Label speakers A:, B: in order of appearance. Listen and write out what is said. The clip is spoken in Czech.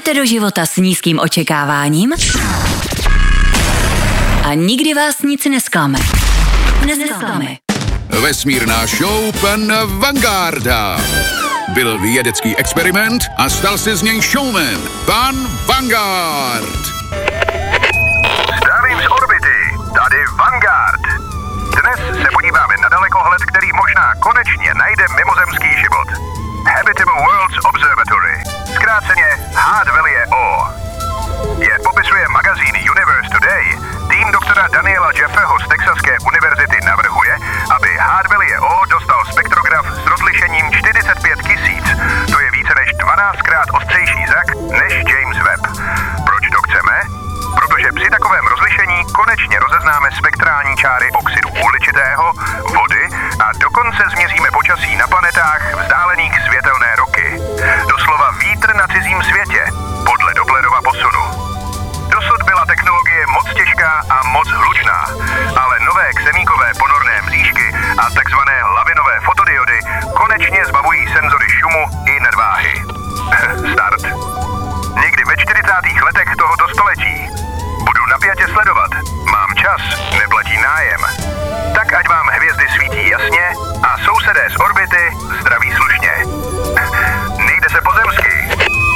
A: Jdete do života s nízkým očekáváním a nikdy vás nic nesklame.
B: Vesmírná show pana Vangarda. Byl vědecký experiment a stal se z něj showman. Pan Vanguard.
C: Zdravím z orbity, tady Vanguard. Dnes se podíváme na dalekohled, který možná konečně najde mimozemský život. Habitable Worlds Observatory, zkráceně HWO. Jak popisuje magazín Universe Today, tým doktora Daniela Jaffeho z Texaské univerzity navrhuje, aby HWO dostal spektrograf s rozlišením 45 000. To je více než 12krát ostřejší zrak než James Webb. Proč to chceme? Protože při takovém rozlišení konečně rozeznáme spektrální čáry oxidu uhličitého, vody a dokonce změříme počasí na planetách vzdálených světelné roky. Doslova vítr na cizím světě, podle Dopplerova posunu. Dosud byla technologie moc těžká a moc hlučná, ale nové ksemíkové ponorné mřížky a takzvané